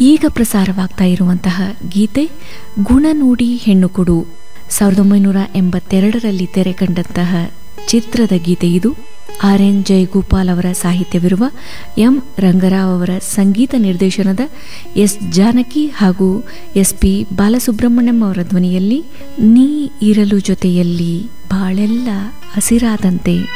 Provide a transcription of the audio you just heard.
ಈಗ ಪ್ರಸಾರವಾಗ್ತಾ ಇರುವಂತಹ ಗೀತೆ ಗುಣ ನೋಡಿ ಹೆಣ್ಣು ಕೊಡು 1982ರಲ್ಲಿ ತೆರೆ ಕಂಡಂತಹ ಚಿತ್ರದ ಗೀತೆ ಇದು. RN ಜಯಗೋಪಾಲ್ ಅವರ ಸಾಹಿತ್ಯವಿರುವ ಎಂ ರಂಗರಾವ್ ಅವರ ಸಂಗೀತ ನಿರ್ದೇಶನದ ಎಸ್ ಜಾನಕಿ ಹಾಗೂ SP ಬಾಲಸುಬ್ರಹ್ಮಣ್ಯಂ ಅವರ ಧ್ವನಿಯಲ್ಲಿ ನೀ ಇರಲು ಜೊತೆಯಲ್ಲಿ ಬಾಳೆಲ್ಲ ಹಸಿರಾದಂತೆ.